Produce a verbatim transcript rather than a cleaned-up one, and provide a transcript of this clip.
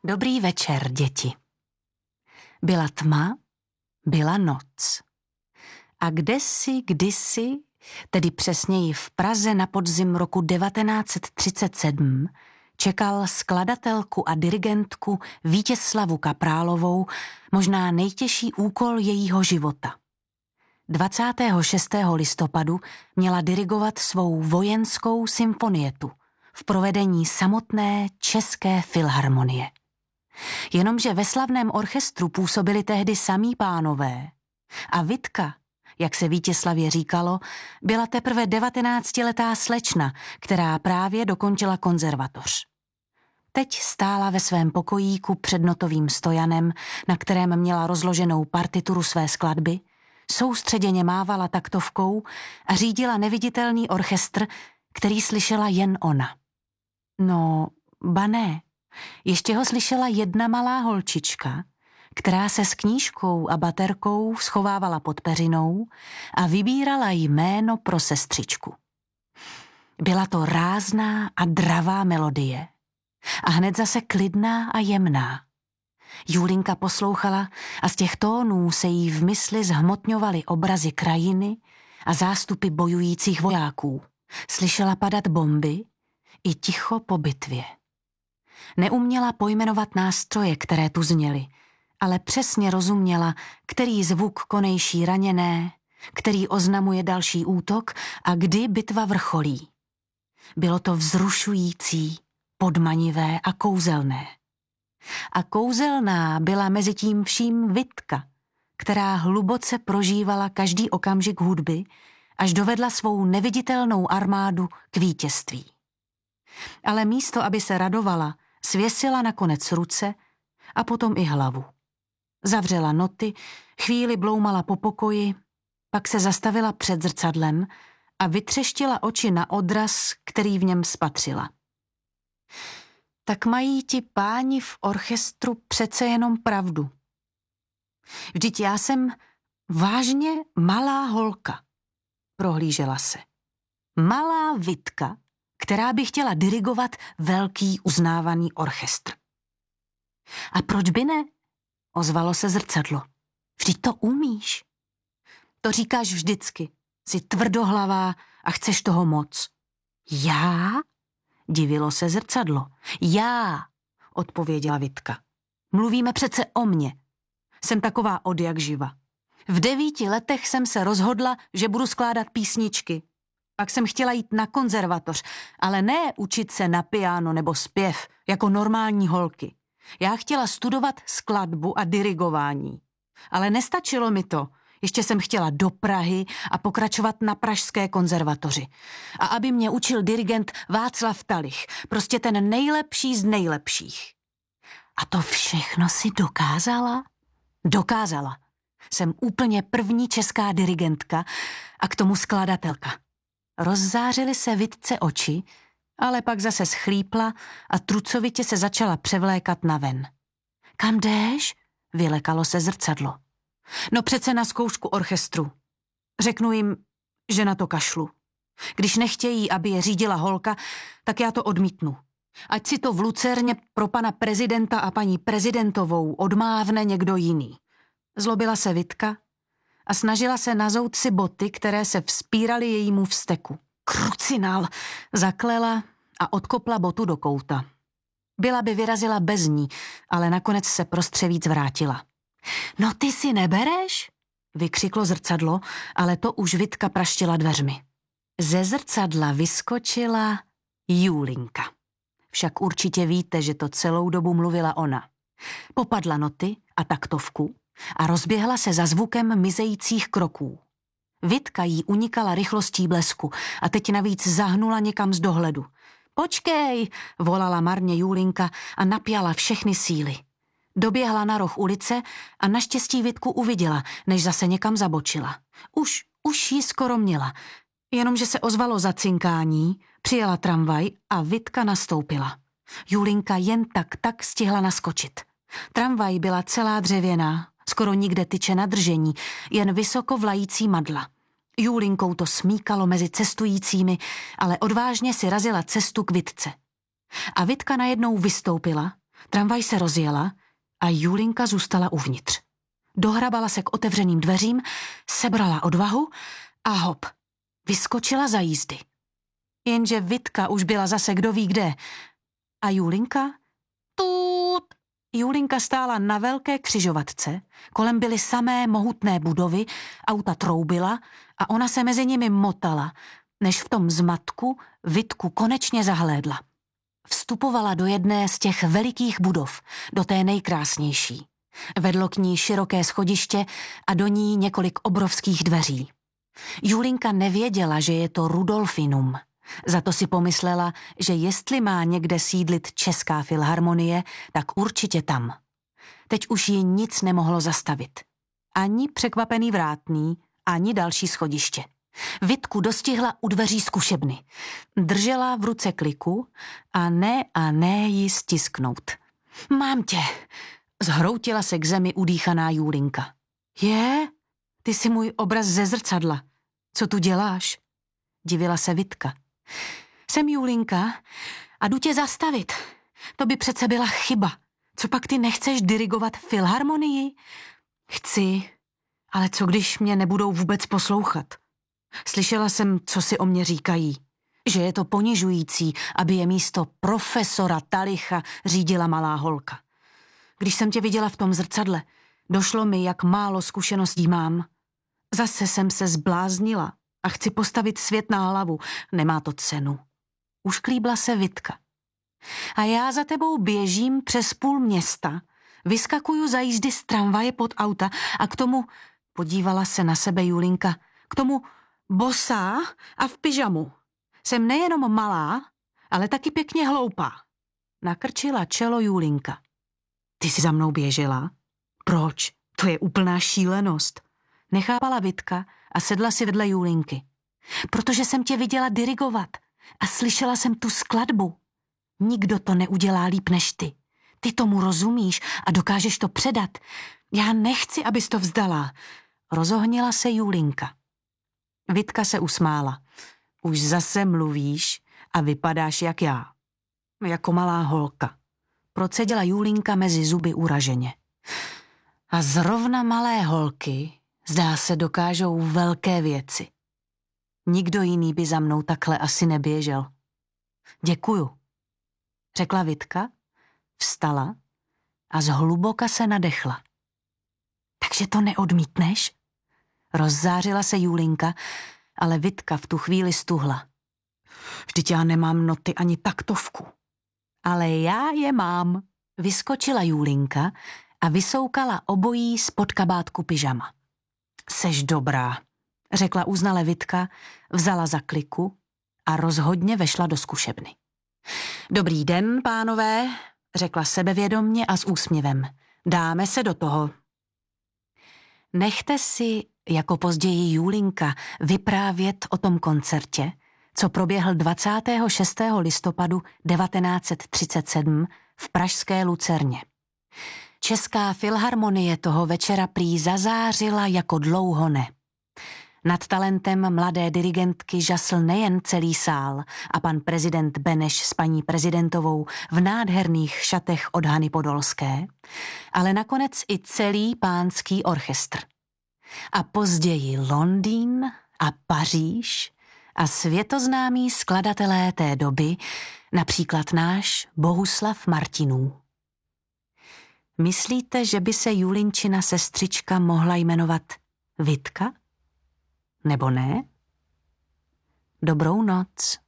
Dobrý večer, děti. Byla tma, byla noc. A kdesi, kdysi, tedy přesněji v Praze na podzim roku devatenáct set třicet sedm, čekal skladatelku a dirigentku Vítězslavu Kaprálovou možná nejtěžší úkol jejího života. dvacátého šestého listopadu měla dirigovat svou vojenskou symfonietu v provedení samotné České filharmonie. Jenomže ve slavném orchestru působili tehdy samí pánové a Vitka, jak se Vítězslavě říkalo, byla teprve devatenáctiletá slečna, která právě dokončila konzervatoř. Teď stála ve svém pokojíku před notovým stojanem, na kterém měla rozloženou partituru své skladby, soustředěně mávala taktovkou a řídila neviditelný orchestr, který slyšela jen ona. No, ba ne, ještě ho slyšela jedna malá holčička, která se s knížkou a baterkou schovávala pod peřinou a vybírala jméno pro sestřičku. Byla to rázná a dravá melodie a hned zase klidná a jemná. Julinka poslouchala a z těch tónů se jí v mysli zhmotňovaly obrazy krajiny a zástupy bojujících vojáků. Slyšela padat bomby i ticho po bitvě. Neuměla pojmenovat nástroje, které tu zněly, ale přesně rozuměla, který zvuk konejší raněné, který oznamuje další útok a kdy bitva vrcholí. Bylo to vzrušující, podmanivé a kouzelné. A kouzelná byla mezi tím vším Vitka, která hluboce prožívala každý okamžik hudby, až dovedla svou neviditelnou armádu k vítězství. Ale místo, aby se radovala, svěsila nakonec ruce a potom i hlavu. Zavřela noty, chvíli bloumala po pokoji, pak se zastavila před zrcadlem a vytřeštila oči na odraz, který v něm spatřila. Tak mají ti páni v orchestru přece jenom pravdu. Vždyť já jsem vážně malá holka, prohlížela se. Malá Vitka, která by chtěla dirigovat velký uznávaný orchestr. A proč by ne? Ozvalo se zrcadlo. Vždyť to umíš. To říkáš vždycky. Jsi tvrdohlavá a chceš toho moc. Já? Divilo se zrcadlo. Já, odpověděla Vitka. Mluvíme přece o mně. Jsem taková odjak živa. V devíti letech jsem se rozhodla, že budu skládat písničky. Pak jsem chtěla jít na konzervatoř, ale ne učit se na piano nebo zpěv, jako normální holky. Já chtěla studovat skladbu a dirigování. Ale nestačilo mi to. Ještě jsem chtěla do Prahy a pokračovat na pražské konzervatoři. A aby mě učil dirigent Václav Talich, prostě ten nejlepší z nejlepších. A to všechno si dokázala? Dokázala. Jsem úplně první česká dirigentka a k tomu skladatelka. Rozzářily se Vitce oči, ale pak zase schlípla a trucovitě se začala převlékat naven. Kam jdeš? Vylekalo se zrcadlo. No přece na zkoušku orchestru. Řeknu jim, že na to kašlu. Když nechtějí, aby je řídila holka, tak já to odmítnu. Ať si to v Lucerně pro pana prezidenta a paní prezidentovou odmávne někdo jiný. Zlobila se Vitka a snažila se nazout si boty, které se vzpíraly jejímu vzteku. Krucinál, zaklela a odkopla botu do kouta. Byla by vyrazila bez ní, ale nakonec se prostřevíc vrátila. No ty si nebereš? Vykřiklo zrcadlo, ale to už Vitka praštila dveřmi. Ze zrcadla vyskočila Julinka. Však určitě víte, že to celou dobu mluvila ona. Popadla noty a taktovku a rozběhla se za zvukem mizejících kroků. Vitka jí unikala rychlostí blesku a teď navíc zahnula někam z dohledu. Počkej, volala marně Julinka a napjala všechny síly. Doběhla na roh ulice a naštěstí Vitku uviděla, než zase někam zabočila. Už, už ji skoro měla, jenomže se ozvalo zacinkání, přijela tramvaj a Vitka nastoupila. Julinka jen tak tak stihla naskočit. Tramvaj byla celá dřevěná, skoro nikde tyče na držení, jen vysoko vlající madla. Julinkou to smíkalo mezi cestujícími, ale odvážně si razila cestu k Vitce. A Vitka najednou vystoupila, Tramvaj se rozjela a Julinka zůstala uvnitř. Dohrabala se k otevřeným dveřím, sebrala odvahu a hop, vyskočila za jízdy. Jenže Vitka už byla zase kdo ví kde. A Julinka? Tut! Julinka stála na velké křižovatce, kolem byly samé mohutné budovy, auta troubila a ona se mezi nimi motala, než v tom zmatku Vitku konečně zahlédla. Vstupovala do jedné z těch velikých budov, do té nejkrásnější. Vedlo k ní široké schodiště a do ní několik obrovských dveří. Julinka nevěděla, že je to Rudolfinum. Za to si pomyslela, že jestli má někde sídlit Česká filharmonie, tak určitě tam. Teď už ji nic nemohlo zastavit. Ani překvapený vrátný, ani další schodiště. Vitku dostihla u dveří zkušebny. Držela v ruce kliku a ne a ne ji stisknout. Mám tě! Zhroutila se k zemi udýchaná Julinka. Je? Ty jsi můj obraz ze zrcadla. Co tu děláš? Divila se Vitka. Jsem Julinka a jdu tě zastavit. To by přece byla chyba. Co pak ty nechceš dirigovat filharmonii? Chci, ale co když mě nebudou vůbec poslouchat? Slyšela jsem, co si o mě říkají. Že je to ponižující, aby je místo profesora Talicha řídila malá holka. Když jsem tě viděla v tom zrcadle, došlo mi, jak málo zkušeností mám. Zase jsem se zbláznila a chci postavit svět na hlavu. Nemá to cenu. Ušklíbla se Vitka. A já za tebou běžím přes půl města, vyskakuju za jízdy z tramvaje pod auta a k tomu, podívala se na sebe Julinka, k tomu bosá a v pyžamu. Jsem nejenom malá, ale taky pěkně hloupá. Nakrčila čelo Julinka. Ty jsi za mnou běžela? Proč? To je úplná šílenost. Nechápala Vitka a sedla si vedle Julinky. Protože jsem tě viděla dirigovat a slyšela jsem tu skladbu. Nikdo to neudělá líp než ty. Ty tomu rozumíš a dokážeš to předat. Já nechci, abys to vzdala. Rozohnila se Julinka. Vitka se usmála. Už zase mluvíš a vypadáš jak já. Jako malá holka. Procedila Julinka mezi zuby uraženě. A zrovna malé holky, zdá se, dokážou velké věci. Nikdo jiný by za mnou takhle asi neběžel. Děkuju, řekla Vitka, vstala a zhluboka se nadechla. Takže to neodmítneš? Rozzářila se Julinka, ale Vitka v tu chvíli stuhla. Vždyť já nemám noty ani taktovku. Ale já je mám, vyskočila Julinka a vysoukala obojí spod kabátku pyžama. Seš dobrá, řekla uznale Vitka, vzala za kliku a rozhodně vešla do zkušebny. Dobrý den, pánové, řekla sebevědomně a s úsměvem. Dáme se do toho. Nechte si, jako později Julinka, vyprávět o tom koncertě, co proběhl dvacátého šestého listopadu devatenáct set třicet sedm v pražské Lucerně. Česká filharmonie toho večera prý zazářila jako dlouho ne. Nad talentem mladé dirigentky žasl nejen celý sál a pan prezident Beneš s paní prezidentovou v nádherných šatech od Hany Podolské, ale nakonec i celý pánský orchestr. A později Londýn a Paříž a světoznámí skladatelé té doby, například náš Bohuslav Martinů. Myslíte, že by se Julinčina sestřička mohla jmenovat Vitka? Nebo ne? Dobrou noc.